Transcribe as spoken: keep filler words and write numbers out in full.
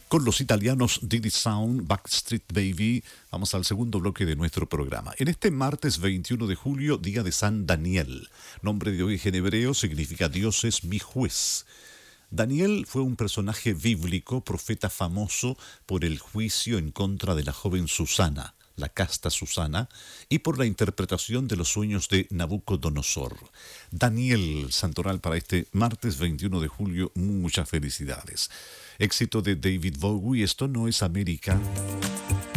Con los italianos Diddy Sound, Backstreet Baby, vamos al segundo bloque de nuestro programa. En este martes veintiuno de julio, día de San Daniel. Nombre de origen hebreo, significa Dios es mi juez. Daniel fue un personaje bíblico, profeta famoso por el juicio en contra de la joven Susana, la casta Susana, y por la interpretación de los sueños de Nabucodonosor. Daniel, santoral para este martes veintiuno de julio, muchas felicidades. Éxito de David Bowie, esto no es América.